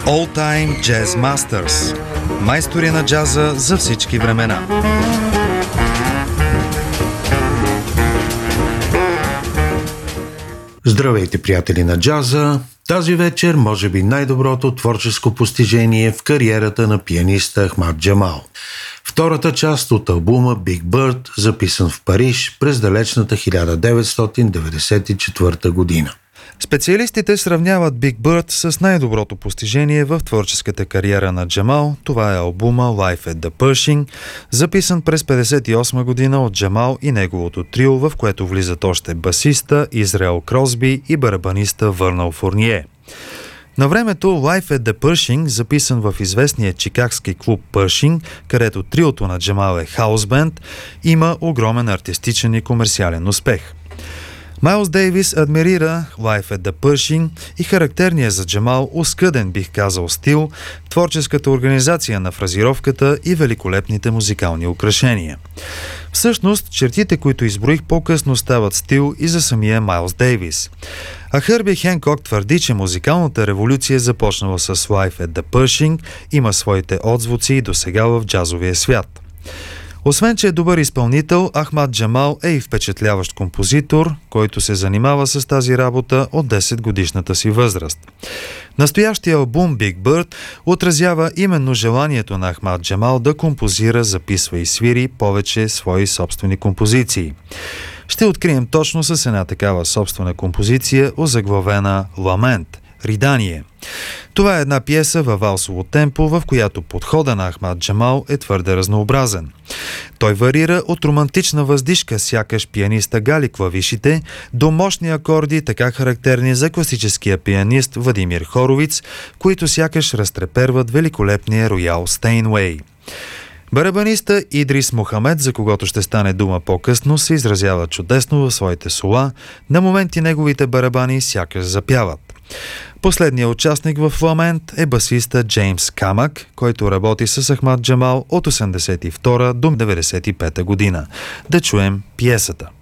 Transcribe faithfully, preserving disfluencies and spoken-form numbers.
All Time Jazz Masters. Майстори на джаза за всички времена. Здравейте, приятели на джаза! Тази вечер може би най-доброто творческо постижение в кариерата на пианиста Ахмад Джамал. Втората част от албума Big Bird, записан в Париж през далечната хиляда деветстотин деветдесет и четвърта година. Специалистите сравняват Big Bird с най-доброто постижение в творческата кариера на Джамал. Това е албума Live at the Pershing, записан през петдесет и осма година от Джамал и неговото трио, в което влизат още басиста Израел Кросби и барабаниста Върнал Фурние. На времето Live at the Pershing, записан в известния чикагски клуб Pershing, където триото на Джамал е хаус бенд, има огромен артистичен и комерциален успех. Майлз Дейвис адмирира Live at the Pershing и характерния за Джамал оскъден, бих казал, стил, творческата организация на фразировката и великолепните музикални украшения. Всъщност, чертите, които изброих по-късно, стават стил и за самия Майлз Дейвис. А Хърби Хенкок твърди, че музикалната революция, започнала с Live at the Pershing, има своите отзвуци и досега в джазовия свят. Освен, че е добър изпълнител, Ахмад Джамал е и впечатляващ композитор, който се занимава с тази работа от десет годишната си възраст. Настоящия албум Big Bird отразява именно желанието на Ахмад Джамал да композира, записва и свири повече свои собствени композиции. Ще открием точно с една такава собствена композиция, озаглавена «Ламент» – «Ридание». Това е една пиеса във валсово темпо, в която подхода на Ахмад Джамал е твърде разнообразен. Той варира от романтична въздишка, сякаш пианиста гали клавишите, до мощни акорди, така характерни за класическия пианист Владимир Хоровиц, които сякаш разтреперват великолепния роял Стейнвей. Барабаниста Идрис Мохамед, за когото ще стане дума по-късно, се изразява чудесно в своите сола, на моменти неговите барабани сякаш запяват. Последният участник в «Ламент» е басиста Джеймс Камак, който работи с Ахмад Джамал от осемдесет и втора до деветдесет и пета година. Да чуем пиесата.